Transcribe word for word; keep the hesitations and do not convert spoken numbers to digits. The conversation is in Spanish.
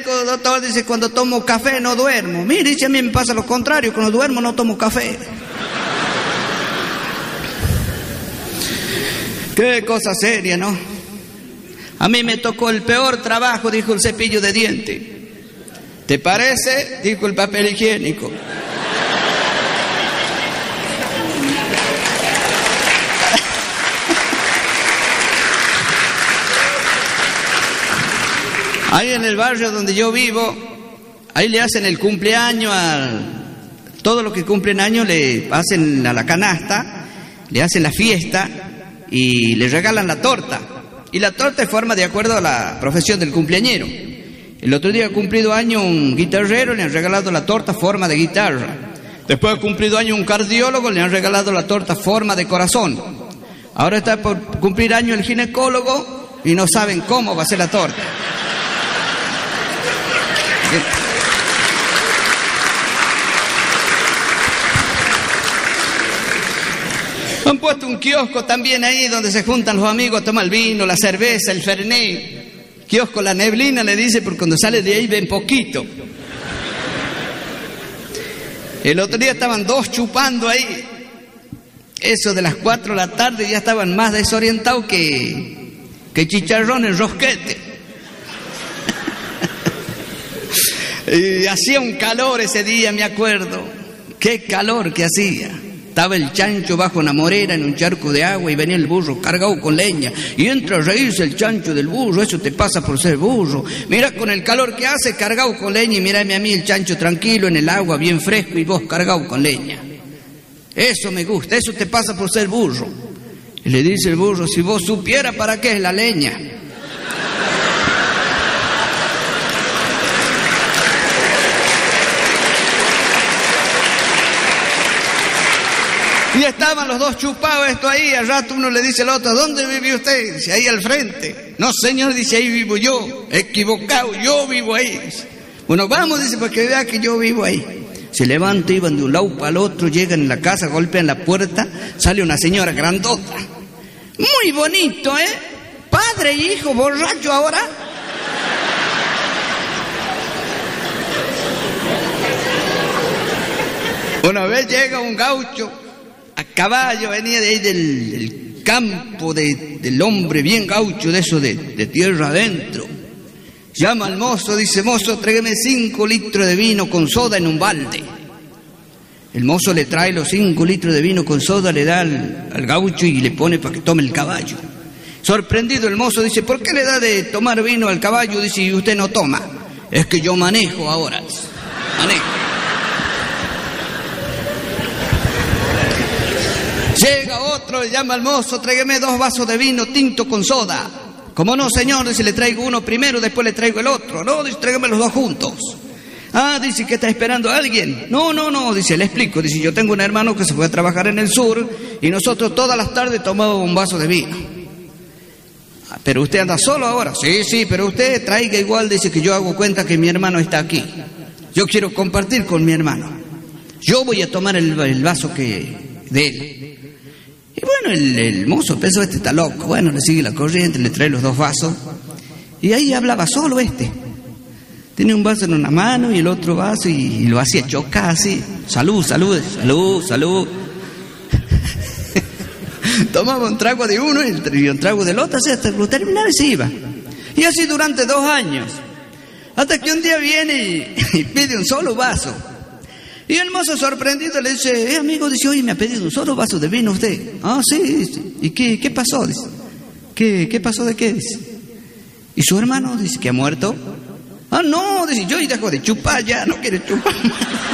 Doctor, dice, cuando tomo café no duermo. Mire, dice, a mí me pasa lo contrario, cuando duermo no tomo café. Qué cosa seria, ¿no? A mí me tocó el peor trabajo, dijo el cepillo de dientes. ¿Te parece? Dijo el papel higiénico. Ahí en el barrio donde yo vivo, ahí le hacen el cumpleaños a todos los que cumplen años, le hacen a la canasta, le hacen la fiesta y le regalan la torta. Y la torta es forma de acuerdo a la profesión del cumpleañero. El otro día ha cumplido año un guitarrero, le han regalado la torta forma de guitarra. Después ha cumplido año un cardiólogo, le han regalado la torta forma de corazón. Ahora está por cumplir año el ginecólogo y no saben cómo va a ser la torta. Han puesto un kiosco también ahí donde se juntan los amigos a tomar el vino, la cerveza, el fernet. Kiosco La Neblina le dice, porque cuando sale de ahí ven poquito. El otro día estaban dos chupando ahí. Eso de las cuatro de la tarde ya estaban más desorientados que, que chicharrón en rosquete. Y hacía un calor ese día, me acuerdo. Qué calor que hacía. Estaba el chancho bajo una morera en un charco de agua y venía el burro cargado con leña. Y entra a reírse el chancho del burro, eso te pasa por ser burro. Mira con el calor que hace, cargado con leña, y mírame a mí el chancho tranquilo en el agua, bien fresco, y vos cargado con leña. Eso me gusta, eso te pasa por ser burro. Y le dice el burro, si vos supieras para qué es la leña. Y estaban los dos chupados esto ahí, al rato uno le dice al otro, ¿dónde vive usted? Dice, ahí al frente. No señor, dice, ahí vivo yo. Equivocado, yo vivo ahí. Dice, bueno, vamos, dice, para que vea que yo vivo ahí. Se levanta, iban de un lado para el otro, llegan en la casa, golpean la puerta, sale una señora grandota. Muy bonito, ¿eh? Padre y hijo, borracho ahora. Una vez llega un gaucho a caballo, venía de ahí del, del campo de, del hombre bien gaucho, de eso de, de tierra adentro. Llama al mozo, dice, mozo, tráigame cinco litros de vino con soda en un balde. El mozo le trae los cinco litros de vino con soda, le da al, al gaucho y le pone para que tome el caballo. Sorprendido el mozo dice, ¿por qué le da de tomar vino al caballo? Dice, y usted no toma. Es que yo manejo ahora, dice. Manejo. Llega otro, le llama al mozo, tráigame dos vasos de vino tinto con soda. Como no, señor, dice, le traigo uno primero, después le traigo el otro. No, dice, tráigame los dos juntos. Ah, dice, ¿que está esperando a alguien? No, no, no, dice, le explico. Dice, yo tengo un hermano que se fue a trabajar en el sur y nosotros todas las tardes tomamos un vaso de vino. Ah, pero usted anda solo ahora. Sí, sí, pero usted traiga igual, dice, que yo hago cuenta que mi hermano está aquí. Yo quiero compartir con mi hermano. Yo voy a tomar el, el vaso que de él. Y bueno, el, el mozo pensó, este está loco. Bueno, le sigue la corriente, le trae los dos vasos. Y ahí hablaba solo este. Tenía un vaso en una mano y el otro vaso y, y lo hacía chocar así. Salud, salud, salud, salud. Tomaba un trago de uno y un trago del otro, así hasta terminar y se iba. Y así durante dos años. Hasta que un día viene y, y pide un solo vaso. Y el mozo sorprendido le dice, eh, amigo, dice, oye, me ha pedido un solo vaso de vino usted. Ah, sí, dice. ¿Y qué, qué pasó? Dice. ¿Qué, ¿Qué pasó de qué? Dice. ¿Y su hermano? Dice, ¿que ha muerto? Ah, no, dice, yo ya dejo de chupar ya, no quiere chupar más.